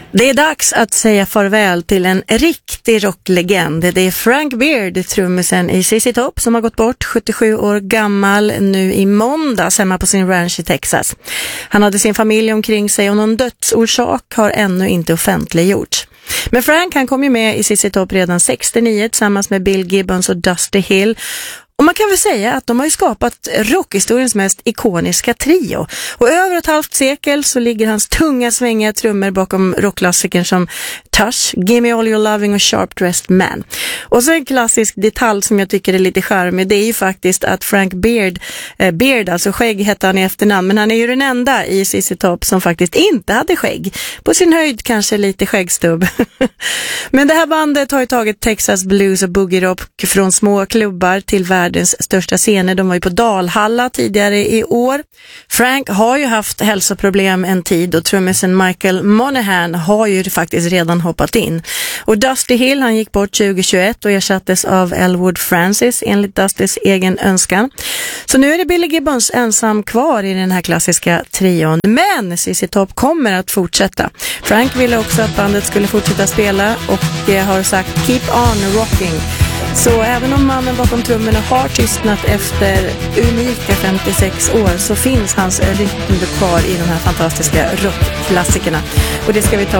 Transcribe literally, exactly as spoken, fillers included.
Det är dags att säga farväl till en riktig rocklegend. Det är Frank Beard, trummisen i Z Z Top, som har gått bort, sjuttiosju år gammal, nu i måndags hemma på sin ranch i Texas. Han hade sin familj omkring sig och någon dödsorsak har ännu inte offentliggjorts. Men Frank, han kom ju med i Z Z Top redan sextionio tillsammans med Bill Gibbons och Dusty Hill. Och man kan väl säga att de har ju skapat rockhistoriens mest ikoniska trio. Och över ett halvt sekel så ligger hans tunga svängiga trummor bakom rockklassikern som Tush, Gimme All Your Loving och Sharp Dressed Man. Och så en klassisk detalj som jag tycker är lite charmig, det är ju faktiskt att Frank Beard, eh, Beard alltså skägg hette han i efternamn, men han är ju den enda i Z Z Top som faktiskt inte hade skägg. På sin höjd kanske lite skäggstubb. Men det här bandet har ju tagit Texas blues och boogie rock från små klubbar till världens största scener. De var ju på Dalhalla tidigare i år. Frank har ju haft hälsoproblem en tid och trummisen Michael Monaghan har ju faktiskt redan hoppat in. Och Dusty Hill, han gick bort tjugohundratjugoett och ersattes av Elwood Francis enligt Dustys egen önskan. Så nu är det Billy Gibbons ensam kvar i den här klassiska trion. Men Z Z Top kommer att fortsätta. Frank ville också att bandet skulle fortsätta spela och har sagt keep on rocking. Så även om mannen bakom trummorna har tystnat efter unika femtiosex år så finns hans rytm kvar i de här fantastiska rockklassikerna. Och det ska vi ta